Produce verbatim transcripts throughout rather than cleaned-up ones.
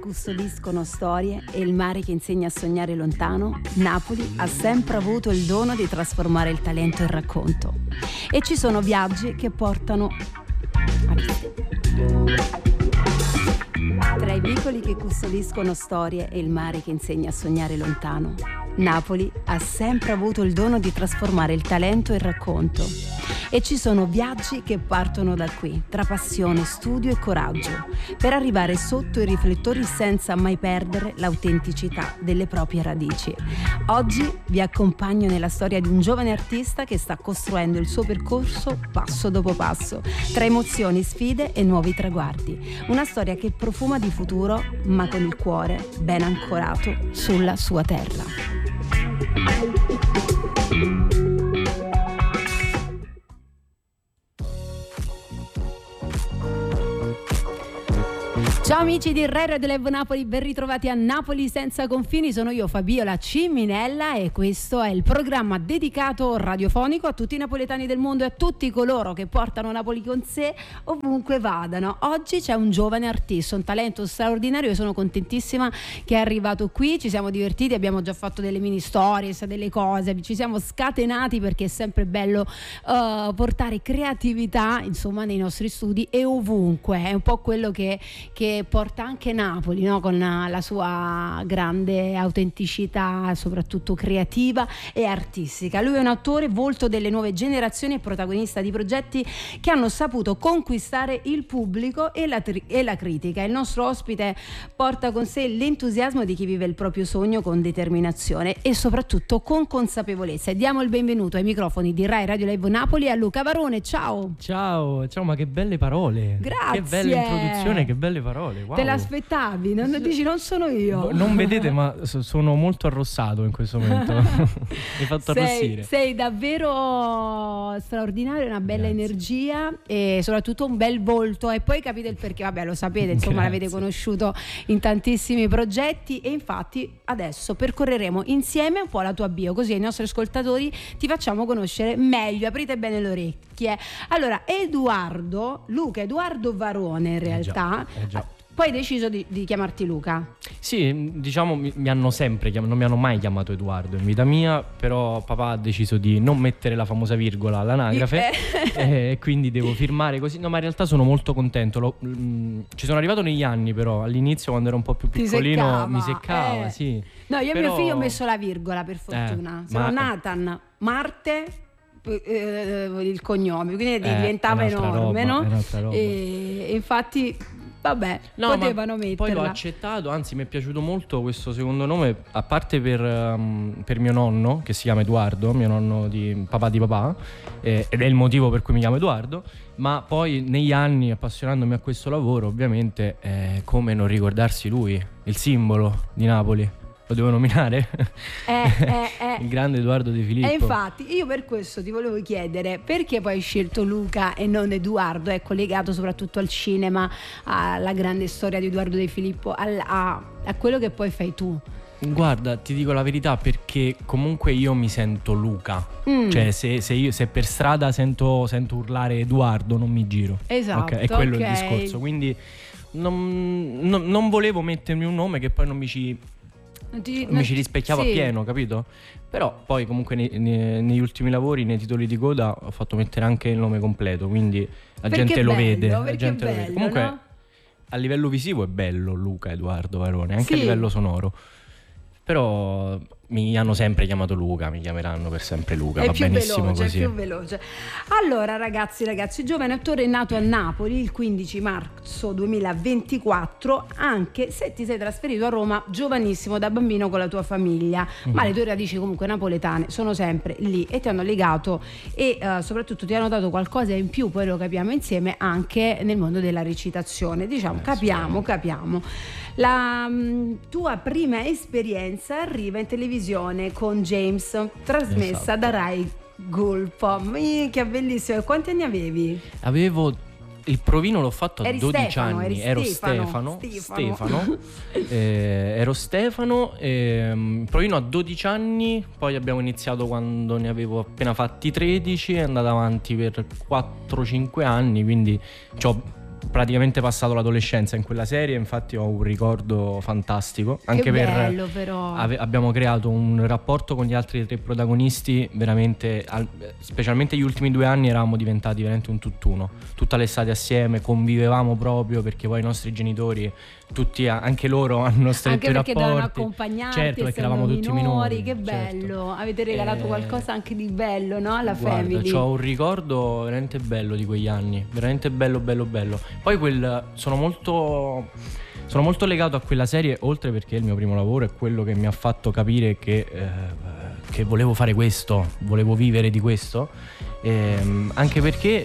Custodiscono storie e il mare che insegna a sognare lontano, Napoli ha sempre avuto il dono di trasformare il talento in racconto. E ci sono viaggi che portano tra i vicoli che custodiscono storie e il mare che insegna a sognare lontano, Napoli ha sempre avuto il dono di trasformare il talento in racconto. E ci sono viaggi che partono da qui, tra passione, studio e coraggio, per arrivare sotto i riflettori senza mai perdere l'autenticità delle proprie radici. Oggi vi accompagno nella storia di un giovane artista che sta costruendo il suo percorso passo dopo passo, tra emozioni, sfide e nuovi traguardi. Una storia che profuma di futuro, ma con il cuore ben ancorato sulla sua terra. Ciao amici di Rai Radio Live Napoli, ben ritrovati a Napoli senza confini. Sono io, Fabiola Ciminella, e questo è il programma dedicato radiofonico a tutti i napoletani del mondo e a tutti coloro che portano Napoli con sé ovunque vadano. Oggi c'è un giovane artista, un talento straordinario. Io sono contentissima che è arrivato qui, ci siamo divertiti, abbiamo già fatto delle mini stories, delle cose, ci siamo scatenati perché è sempre bello uh, portare creatività, insomma, nei nostri studi e ovunque. È un po' quello che, che porta anche Napoli, no? Con la sua grande autenticità, soprattutto creativa e artistica. Lui è un autore volto delle nuove generazioni e protagonista di progetti che hanno saputo conquistare il pubblico e la, tri- e la critica. Il nostro ospite porta con sé l'entusiasmo di chi vive il proprio sogno con determinazione e soprattutto con consapevolezza. E diamo il benvenuto ai microfoni di Rai Radio Live Napoli a Luca Varone. Ciao! Ciao, ciao, ma che belle parole! Grazie! Che bella introduzione, che belle parole! Wow. Te l'aspettavi? Non dici non sono io. Non vedete, ma sono molto arrossato in questo momento. Mi hai fatto sei, arrossire. Sei davvero straordinario, una bella Grazie. energia e soprattutto un bel volto. E poi capite il perché, vabbè, lo sapete, insomma. Grazie. L'avete conosciuto in tantissimi progetti. E infatti adesso percorreremo insieme un po' la tua bio, così ai nostri ascoltatori ti facciamo conoscere meglio. Aprite bene le orecchie. Allora, Edoardo, Luca Edoardo Varone in realtà. Eh già, eh già. Poi hai deciso di, di chiamarti Luca. Sì, diciamo mi, mi hanno sempre chiamato, non mi hanno mai chiamato Edoardo in vita mia, però papà ha deciso di non mettere la famosa virgola all'anagrafe e quindi devo firmare così. No, ma in realtà sono molto contento. Lo, mh, ci sono arrivato negli anni, però all'inizio quando ero un po' più piccolino seccava, mi seccava, eh. sì. No, io però... mio figlio ho messo la virgola, per fortuna. Eh, Sono ma... Nathan Marte, eh, il cognome, quindi eh, diventava enorme, roba, no? E, e infatti vabbè, no, potevano metterla. Poi l'ho accettato, anzi mi è piaciuto molto questo secondo nome, a parte per, um, per mio nonno, che si chiama Edoardo, mio nonno di papà di papà, eh, ed è il motivo per cui mi chiamo Edoardo, ma poi negli anni, appassionandomi a questo lavoro, ovviamente, eh, come non ricordarsi lui, il simbolo di Napoli. Lo devo nominare? Eh, eh, eh. Il grande Edoardo De Filippo. E infatti io per questo ti volevo chiedere perché poi hai scelto Luca e non Edoardo, ecco, legato soprattutto al cinema, alla grande storia di Edoardo De Filippo, al, a, a quello che poi fai tu. Guarda, ti dico la verità, perché comunque io mi sento Luca. Mm. Cioè se, se, io, se per strada sento, sento urlare Edoardo non mi giro. Esatto, okay? È quello okay. il discorso. Quindi non, non, non volevo mettermi un nome che poi non mi ci... Ti, mi ci rispecchiava sì. appieno, capito? Però poi comunque nei, nei, negli ultimi lavori, nei titoli di coda, ho fatto mettere anche il nome completo, quindi la perché gente lo bello, vede, la gente bello, lo vede. Comunque no? A livello visivo è bello Luca Edoardo Varone, anche sì. a livello sonoro. Però mi hanno sempre chiamato Luca, mi chiameranno per sempre Luca, è va più benissimo veloce, così. È più veloce. Allora ragazzi, ragazzi, giovane attore nato a Napoli il quindici marzo duemilaventiquattro, anche se ti sei trasferito a Roma giovanissimo da bambino con la tua famiglia, mm-hmm. ma le tue radici comunque napoletane sono sempre lì e ti hanno legato e uh, soprattutto ti hanno dato qualcosa in più, poi lo capiamo insieme, anche nel mondo della recitazione, diciamo, eh, capiamo, sì. capiamo. La mh, tua prima esperienza arriva in televisione con James, trasmessa esatto. da Rai Gulp. Minchia, bellissimo. Quanti anni avevi? Avevo il provino, l'ho fatto a eri dodici Stefano, anni. Eri ero Stefano Stefano Stefano, Stefano. eh, ero Stefano eh, il provino a dodici anni. Poi abbiamo iniziato quando ne avevo appena fatti tredici, è andato avanti per quattro cinque anni, quindi c'ho praticamente passato l'adolescenza in quella serie, infatti ho un ricordo fantastico, anche che per bello, però. ave- abbiamo creato un rapporto con gli altri tre protagonisti veramente al- specialmente gli ultimi due anni eravamo diventati veramente un tutt'uno, tutta l'estate assieme, convivevamo proprio perché poi i nostri genitori tutti, anche loro hanno stretto anche i perché rapporti, dovevano accompagnarti, certo, perché essendo eravamo tutti minori, che bello, certo. avete regalato Eh, qualcosa anche di bello, no? Alla guarda, family. c'ho un ricordo veramente bello di quegli anni, veramente bello bello bello. Poi quel sono molto sono molto legato a quella serie, oltre perché il mio primo lavoro è quello che mi ha fatto capire che, eh, che volevo fare questo, volevo vivere di questo, ehm, anche perché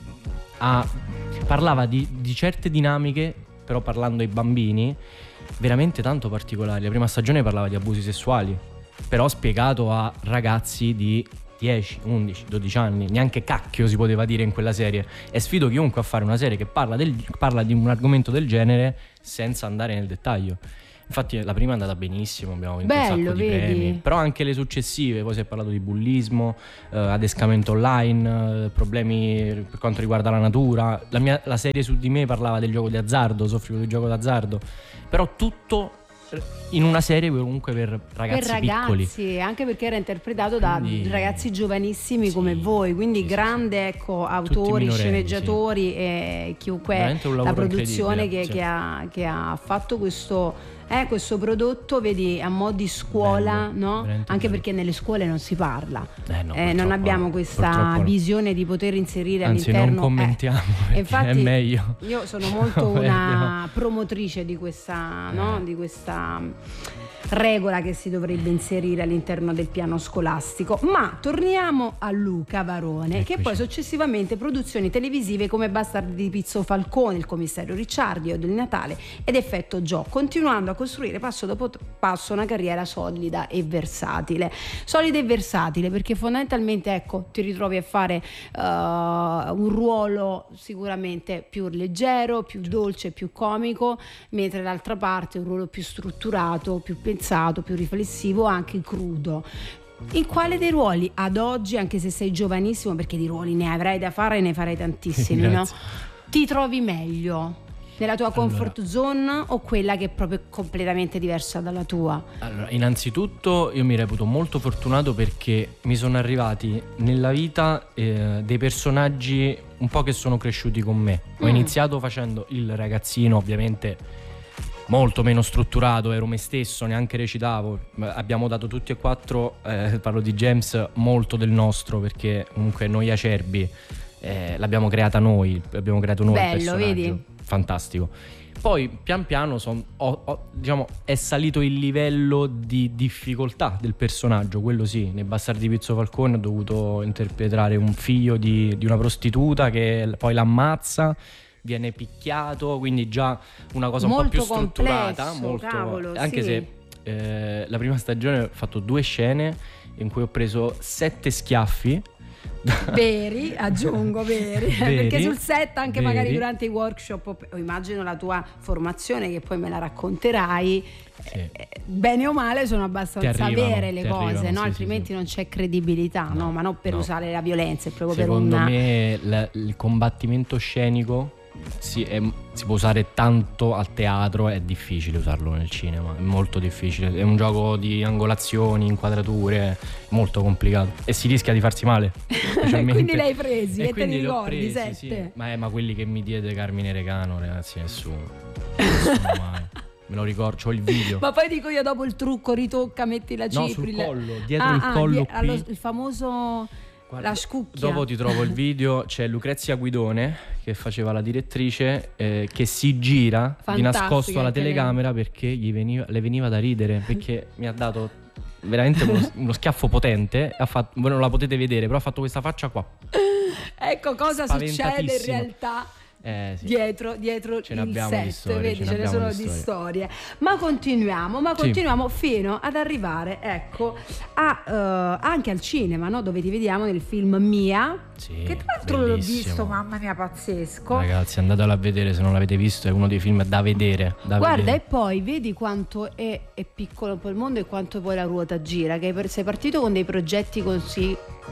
ah, parlava di, di certe dinamiche, però parlando ai bambini, veramente tanto particolari. La prima stagione parlava di abusi sessuali, però spiegato a ragazzi di dieci, undici, dodici anni, neanche cacchio si poteva dire in quella serie, e sfido chiunque a fare una serie che parla, del, parla di un argomento del genere senza andare nel dettaglio. Infatti la prima è andata benissimo, abbiamo vinto Bello, un sacco di vedi? premi, però anche le successive, poi si è parlato di bullismo, eh, adescamento online, eh, problemi per quanto riguarda la natura. La, mia, la serie su di me parlava del gioco di azzardo, soffrivo di gioco d'azzardo, però tutto in una serie comunque per ragazzi, per piccoli, ragazzi, anche perché era interpretato da Quindi, ragazzi giovanissimi sì, come voi, quindi sì, grande, sì, ecco, Tutti autori, minorenni, sceneggiatori sì. e chiunque Veramente un la lavoro produzione che, incredibile, sì. che, ha, che ha fatto questo, eh, questo prodotto, vedi, a mo' di scuola, Bello, no? veramente Anche bello. perché nelle scuole non si parla, Eh, no, eh, non purtroppo abbiamo no, questa purtroppo no. visione di poter inserire Anzi, all'interno. non commentiamo, eh. perché Infatti, è meglio. io sono molto Meglio. una promotrice di questa, no? Eh. Di questa regola che si dovrebbe inserire all'interno del piano scolastico. Ma torniamo a Luca Varone, Eccoci. che poi successivamente produzioni televisive come Bastardi di Pizzo Falcone, Il commissario Ricciardi, Io del Natale ed Effetto Joe, continuando a costruire passo dopo passo una carriera solida e versatile. Solida e versatile perché fondamentalmente, ecco, ti ritrovi a fare uh, un ruolo sicuramente più leggero, più dolce, più comico, mentre dall'altra parte un ruolo più strutturato, più pensato, più riflessivo, anche crudo. In quale dei ruoli ad oggi, anche se sei giovanissimo, perché di ruoli ne avrai da fare e ne farai tantissimi, no? Ti trovi meglio? Nella tua comfort allora, zone o quella che è proprio completamente diversa dalla tua? Allora, innanzitutto io mi reputo molto fortunato perché mi sono arrivati nella vita eh, dei personaggi un po' che sono cresciuti con me. Ho mm. iniziato facendo il ragazzino, ovviamente molto meno strutturato, ero me stesso, neanche recitavo. Abbiamo dato tutti e quattro, eh, parlo di James, molto del nostro, perché comunque noi acerbi eh, l'abbiamo creata noi, abbiamo creato noi. Bello, il personaggio. Vedi? Fantastico. Poi pian piano son, ho, ho, diciamo, è salito il livello di difficoltà del personaggio, quello sì. Nei Bastardi di Pizzo Falcone ho dovuto interpretare un figlio di, di una prostituta che poi l'ammazza, viene picchiato, quindi già una cosa molto un po' più strutturata, complesso, molto, cavolo, anche sì. se eh, la prima stagione ho fatto due scene in cui ho preso sette schiaffi veri, aggiungo veri, veri perché sul set anche veri. magari durante i workshop o immagino la tua formazione che poi me la racconterai, sì. eh, bene o male sono abbastanza arrivano, vere le cose, arrivano, no? Sì, altrimenti sì, non c'è credibilità, no? no, ma non per no. usare la violenza, è proprio secondo per una... me la, il combattimento scenico si, è, si può usare tanto al teatro, è difficile usarlo nel cinema, è molto difficile, è un gioco di angolazioni, inquadrature, molto complicato e si rischia di farsi male. Quindi l'hai presi e, e te li ricordi, presi, sette? Sì. Ma, è, ma quelli che mi diede Carmine Recano, ragazzi, nessuno, nessuno mai. Me lo ricordo, c'ho il video. Ma poi dico io dopo il trucco, ritocca, metti la no, cipri. sul collo, dietro ah, il collo ah, qui. allo, il famoso... Guarda, la scucchia. Dopo ti trovo il video, c'è Lucrezia Guidone che faceva la direttrice, eh, che si gira Fantastica, di nascosto alla telecamera lei. Perché gli veniva, le veniva da ridere, perché mi ha dato veramente uno, uno schiaffo potente, ha fatto, voi non la potete vedere, però ha fatto questa faccia qua. Ecco cosa succede in realtà. Eh, sì. Dietro, dietro ce ne il abbiamo set, di storie, vedi, ce, ce ne sono di storie. Ma continuiamo, ma continuiamo sì. fino ad arrivare, ecco, a, uh, anche al cinema, no? Dove ti vediamo nel film Mia, sì, che tra l'altro bellissimo. l'ho visto, mamma mia, pazzesco. Ragazzi, andatelo a vedere se non l'avete visto, è uno dei film da vedere. Da Guarda, vedere. e poi vedi quanto è, è piccolo un po' il mondo e quanto poi la ruota gira, che sei partito con dei progetti così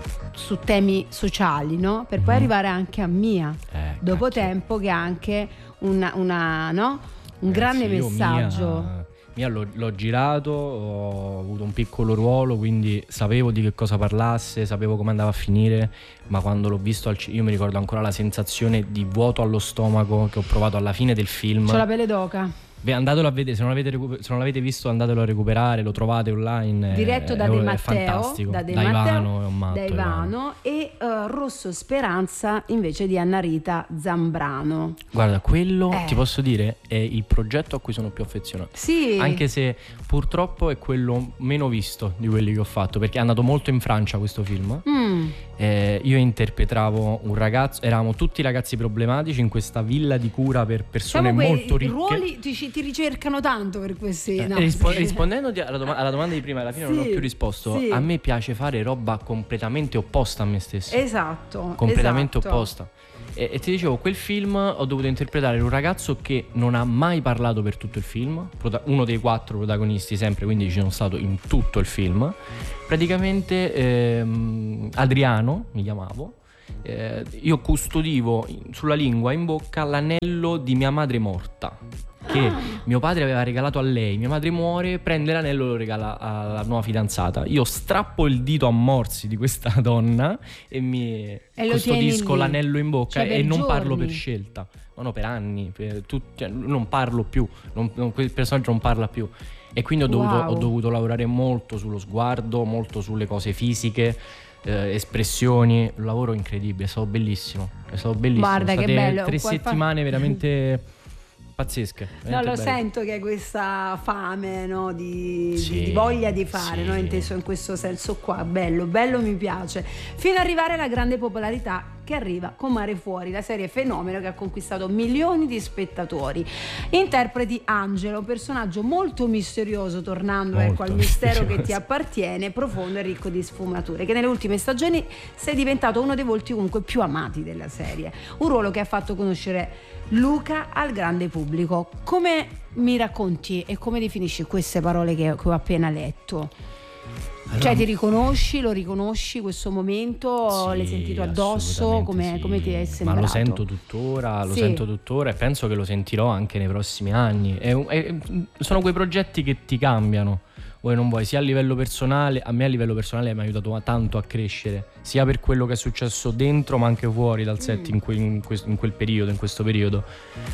su temi sociali, no? Per poi Mhm. arrivare anche a Mia, Eh, dopo cacchio. tempo, che ha anche una, una no? un Ragazzi, grande io messaggio. Mia, Mia l'ho, l'ho girato, ho avuto un piccolo ruolo, quindi sapevo di che cosa parlasse, sapevo come andava a finire, ma quando l'ho visto al cinema, io mi ricordo ancora la sensazione di vuoto allo stomaco che ho provato alla fine del film. C'ho la pelle d'oca. Beh, andatelo a vedere, se non l'avete, recu- se non l'avete visto andatelo a recuperare, lo trovate online. Diretto è, da è, De è Matteo, fantastico. da De da Matteo, Ivano, è un matto. da Ivano, e uh, Rosso Speranza invece di Anna Rita Zambrano. Guarda, quello Eh. ti posso dire è il progetto a cui sono più affezionato. Sì. Anche se purtroppo è quello meno visto di quelli che ho fatto, perché è andato molto in Francia questo film. Mm. Eh, io interpretavo un ragazzo, eravamo tutti ragazzi problematici in questa villa di cura per persone Diciamo, quei molto ricche. ruoli ti, ci- ti ricercano tanto per questi. Eh, no, rispo- sì. rispondendo alla, doma- alla domanda di prima, alla fine non ho Sì, più risposto. sì. A me piace fare roba completamente opposta a me stesso. Esatto. completamente esatto. opposta. E, e ti dicevo, quel film ho dovuto interpretare un ragazzo che non ha mai parlato per tutto il film, prota- uno dei quattro protagonisti sempre, quindi ci sono stato in tutto il film. Praticamente ehm, Adriano, mi chiamavo, eh, io custodivo in- sulla lingua, in bocca, l'anello di mia madre morta, che Ah. mio padre aveva regalato a lei. Mia madre muore, prende l'anello e lo regala alla nuova fidanzata. Io strappo il dito a morsi di questa donna e mi E lo custodisco tieni lì. l'anello in bocca, Cioè, per e non giorni. parlo per scelta, no, no, per anni, per tut- cioè, non parlo più, non, non- quel personaggio non parla più. E quindi ho dovuto, Wow. ho dovuto lavorare molto sullo sguardo, molto sulle cose fisiche, eh, espressioni. Un lavoro incredibile, è stato bellissimo. È stato bellissimo. Guarda, Sono che state bello. tre Qua fa- settimane veramente pazzesche. No, veramente lo belle. sento che hai questa fame, no, di, Sì, di- di voglia di fare, sì. no, inteso in questo senso qua. Bello, bello, mi piace. Fino ad arrivare alla grande popolarità che arriva con Mare Fuori, la serie fenomeno che ha conquistato milioni di spettatori. Interpreti Angelo, un personaggio molto misterioso, tornando Molto ecco, al mistero che misterioso. ti appartiene, profondo e ricco di sfumature, che nelle ultime stagioni sei diventato uno dei volti comunque più amati della serie. Un ruolo che ha fatto conoscere Luca al grande pubblico. Come mi racconti e come definisci queste parole che, che ho appena letto? Allora, Cioè ti riconosci, lo riconosci questo momento? sì, L'hai sentito addosso? assolutamente Come, sì. come ti è sembrato? Ma lo sento tuttora, lo Sì. sento tuttora e penso che lo sentirò anche nei prossimi anni. È un- è- sono quei progetti che ti cambiano, vuoi non vuoi, sia a livello personale. A me a livello personale mi ha aiutato tanto a crescere, sia per quello che è successo dentro ma anche fuori dal set Mm. in, que- in que- in quel periodo, in questo periodo.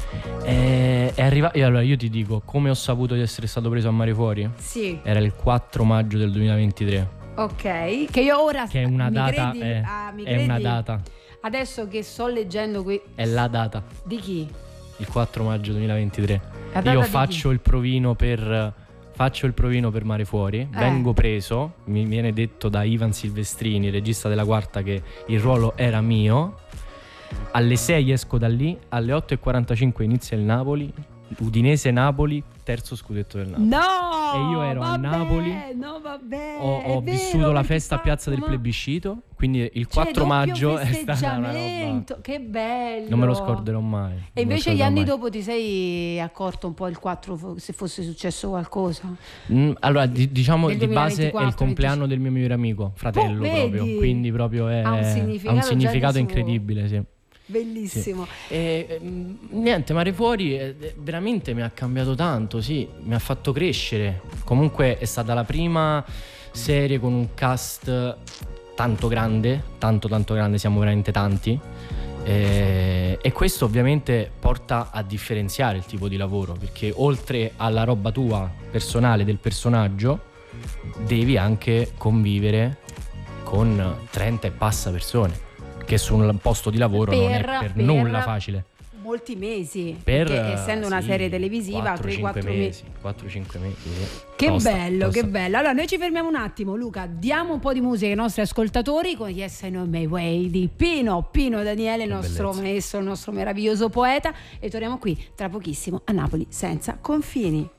È, è arrivato, e allora io ti dico, come ho saputo di essere stato preso a Mare Fuori? Sì, Era il quattro maggio del duemilaventitré, ok. Che io ora che è una mi data, credi? è, Ah, mi è una credi? data, Adesso che sto leggendo qui è la data. di chi? Il quattro maggio duemilaventitré. La data Io di faccio il provino per faccio il provino per Mare Fuori, Eh. vengo preso, mi viene detto da Ivan Silvestrini, regista della Quarta, che il ruolo era mio. Alle sei esco da lì, alle otto e quarantacinque inizia il Napoli, Udinese-Napoli, terzo scudetto del Napoli. No! E io ero a vabbè, Napoli. No, vabbè. Ho, ho è vero, vissuto la perché festa a fa- Piazza del ma- Plebiscito, quindi il Cioè, quattro doppio maggio è stata una roba. festeggiamento, che bello. Non me lo scorderò mai. non me E lo invece gli scorderò anni mai. dopo ti sei accorto un po' il quattro se fosse successo qualcosa? Mm, allora, di- diciamo Nel di base è il duemilaventiquattro, compleanno del mio migliore amico, fratello Oh, proprio, vedi? quindi proprio è, Ha un significato ha un già significato di suo. incredibile, sì. Bellissimo. E, mm, niente, Mare Fuori eh, veramente mi ha cambiato tanto, sì, mi ha fatto crescere. Comunque è stata la prima serie con un cast tanto grande, tanto tanto grande, siamo veramente tanti. Eh, e questo ovviamente porta a differenziare il tipo di lavoro, perché oltre alla roba tua personale del personaggio devi anche convivere con trenta e passa persone, che su un posto di lavoro non è Per- per, per- nulla facile. Molti mesi, Per, perché essendo una sì, serie televisiva, tre quattro mesi. mesi, quattro cinque mesi. sì. Che Tosta, bello, tosta. che bello. Allora, noi ci fermiamo un attimo, Luca. Diamo un po' di musica ai nostri ascoltatori con Yes I Know My Way di Pino, Pino Daniele, il Che nostro bellezza. maestro, il nostro meraviglioso poeta. E torniamo qui tra pochissimo a Napoli senza confini.